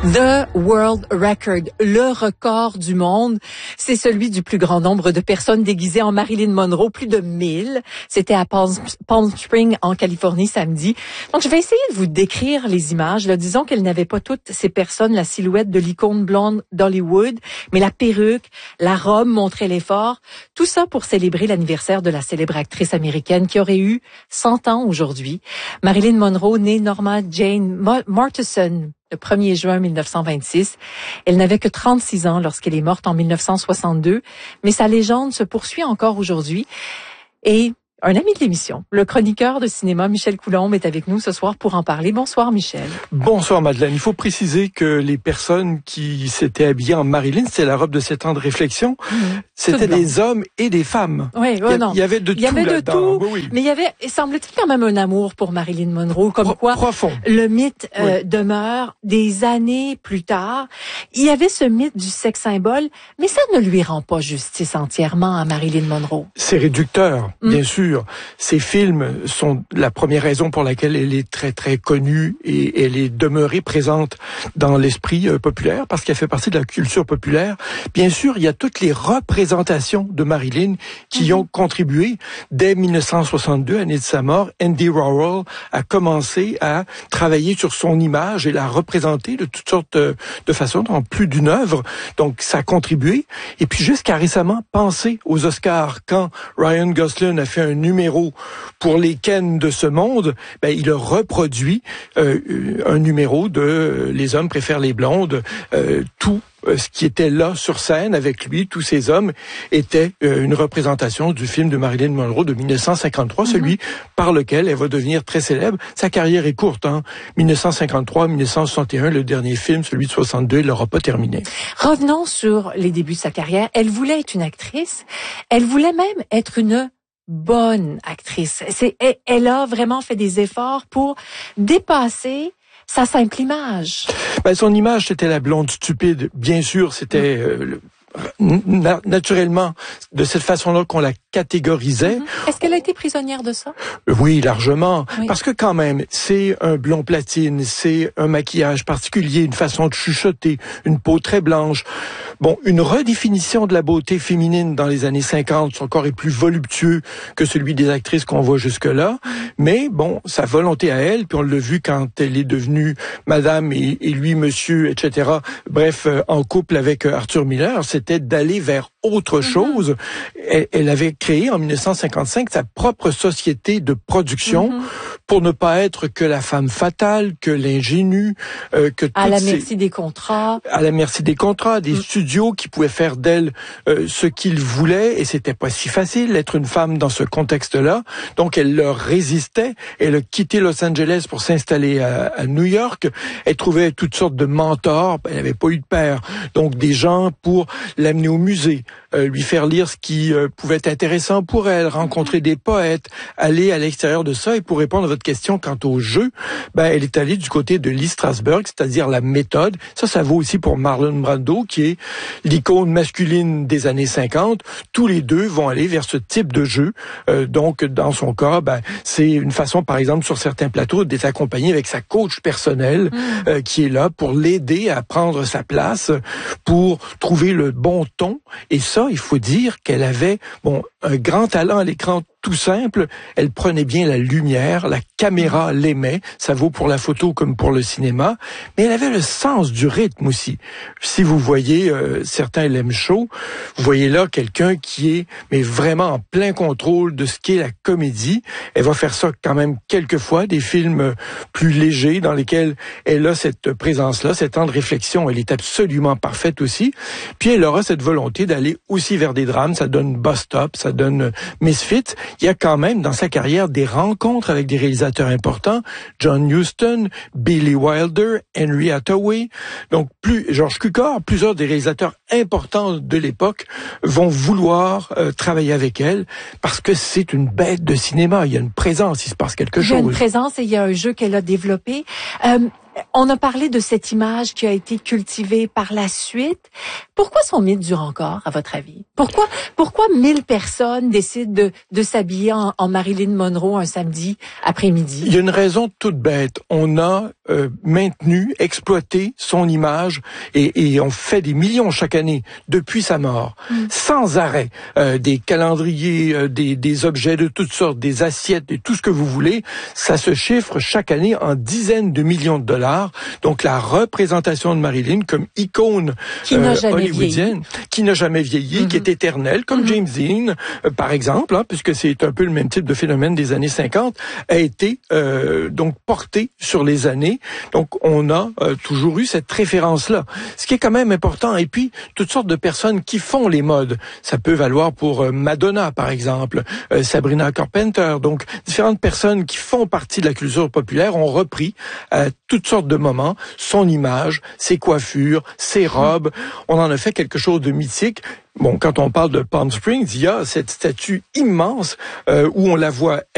The World Record, le record du monde, c'est celui du plus grand nombre de personnes déguisées en Marilyn Monroe, plus de 1000. C'était à Palm Springs, en Californie, samedi. Donc, je vais essayer de vous décrire les images. Là, disons qu'elles n'avaient pas toutes ces personnes la silhouette de l'icône blonde d'Hollywood, mais la perruque, la robe montrait l'effort. Tout ça pour célébrer l'anniversaire de la célèbre actrice américaine qui aurait eu 100 ans aujourd'hui. Marilyn Monroe, née Norma Jane Mortensen, le 1er juin 1926. Elle n'avait que 36 ans lorsqu'elle est morte en 1962, mais sa légende se poursuit encore aujourd'hui. Et un ami de l'émission, le chroniqueur de cinéma Michel Coulombe est avec nous ce soir pour en parler. Bonsoir Michel. Bonsoir Madeleine. Il faut préciser que les personnes qui s'étaient habillées en Marilyn, c'était la robe de 7 ans de réflexion. C'était des hommes et des femmes. Oui, il y avait de tout là-dedans. Oui. Mais il y avait, semble-t-il, quand même un amour pour Marilyn Monroe, comme quoi profond. Le mythe demeure des années plus tard. Il y avait ce mythe du sexe symbole, mais ça ne lui rend pas justice entièrement à Marilyn Monroe. C'est réducteur, bien sûr. Ces films sont la première raison pour laquelle elle est très très connue et elle est demeurée présente dans l'esprit populaire parce qu'elle fait partie de la culture populaire. Bien sûr, il y a toutes les représentations de Marilyn qui ont contribué. Dès 1962, année de sa mort, Andy Warhol a commencé à travailler sur son image et la représenter de toutes sortes de façons dans plus d'une œuvre. Donc ça a contribué. Et puis jusqu'à récemment, pensez aux Oscars quand Ryan Gosling a fait un numéro pour les Ken de ce monde, il a reproduit un numéro de Les hommes préfèrent les blondes, tout ce qui était là sur scène avec lui, tous ces hommes, était une représentation du film de Marilyn Monroe de 1953, celui par lequel elle va devenir très célèbre. Sa carrière est courte, 1953-1961, le dernier film, celui de 62, il l'aura pas terminé. Revenons sur les débuts de sa carrière. Elle voulait être une actrice, elle voulait même être une bonne actrice. Elle a vraiment fait des efforts pour dépasser sa simple image. Son image, c'était la blonde stupide. Bien sûr, c'était naturellement de cette façon-là qu'on la catégorisait. Est-ce qu'elle a été prisonnière de ça? Oui, largement. Oui. Parce que quand même, c'est un blond platine, c'est un maquillage particulier, une façon de chuchoter, une peau très blanche. Bon, une redéfinition de la beauté féminine dans les années 50, son corps est plus voluptueux que celui des actrices qu'on voit jusque-là. Mais bon, sa volonté à elle, puis on l'a vu quand elle est devenue madame et lui monsieur, etc. Bref, en couple avec Arthur Miller, c'était d'aller vers autre chose. Elle avait créé en 1955 sa propre société de production pour ne pas être que la femme fatale, que l'ingénue, que à la merci des contrats. À la merci des contrats, des studios qui pouvaient faire d'elle ce qu'ils voulaient, et c'était pas si facile d'être une femme dans ce contexte-là. Donc elle leur résistait. Elle a quitté Los Angeles pour s'installer à New York. Elle trouvait toutes sortes de mentors. Elle n'avait pas eu de père, donc des gens pour l'amener au musée, lui faire lire ce qui pouvait être intéressant pour elle, rencontrer des poètes, aller à l'extérieur de ça. Et pour répondre à votre question quant au jeu, elle est allée du côté de Lee Strasberg, c'est-à-dire la méthode. Ça vaut aussi pour Marlon Brando, qui est l'icône masculine des années 50. Tous les deux vont aller vers ce type de jeu. Donc, dans son cas, c'est une façon, par exemple, sur certains plateaux, d'être accompagné avec sa coach personnelle, qui est là pour l'aider à prendre sa place, pour trouver le bon ton. Et ça, il faut dire qu'elle avait un grand talent à l'écran tout simple. Elle prenait bien la lumière, la caméra l'aimait. Ça vaut pour la photo comme pour le cinéma. Mais elle avait le sens du rythme aussi. Si vous voyez certains l'aiment chaud, vous voyez là quelqu'un qui est vraiment en plein contrôle de ce qu'est la comédie. Elle va faire ça quand même quelquefois, des films plus légers dans lesquels elle a cette présence-là, cette temps de réflexion. Elle est absolument parfaite aussi. Puis elle aura cette volonté d'aller aussi vers des drames. Ça donne Bus Stop, ça donne Misfits. Il y a quand même dans sa carrière des rencontres avec des réalisateurs importants, John Huston, Billy Wilder, Henry Hathaway, donc George Cukor, plusieurs des réalisateurs importants de l'époque vont vouloir travailler avec elle parce que c'est une bête de cinéma. Il y a une présence, il se passe quelque chose. Il y a une présence et il y a un jeu qu'elle a développé. On a parlé de cette image qui a été cultivée par la suite. Pourquoi son mythe dure encore, à votre avis? Pourquoi 1000 personnes décident de s'habiller en Marilyn Monroe un samedi après-midi? Il y a une raison toute bête. On a maintenu, exploité son image et on fait des millions chaque année depuis sa mort, sans arrêt. Des calendriers, des objets de toutes sortes, des assiettes, et tout ce que vous voulez. Ça se chiffre chaque année en dizaines de millions de dollars. Donc la représentation de Marilyn comme icône hollywoodienne, qui n'a jamais vieilli, qui est éternelle, comme James Dean, par exemple, puisque c'est un peu le même type de phénomène des années 50, a été donc porté sur les années. Donc on a toujours eu cette référence-là, ce qui est quand même important. Et puis toutes sortes de personnes qui font les modes, ça peut valoir pour Madonna par exemple, Sabrina Carpenter. Donc différentes personnes qui font partie de la culture populaire ont repris à toutes sortes de moments son image, ses coiffures, ses robes. On en a fait quelque chose de mythique. Bon, quand on parle de Palm Springs, il y a cette statue immense où on la voit